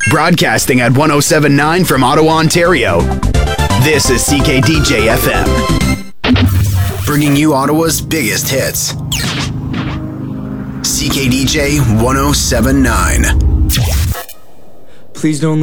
Broadcasting at 107.9 from Ottawa, Ontario. This is CKDJ FM. Bringing you Ottawa's biggest hits. CKDJ 107.9. Please don't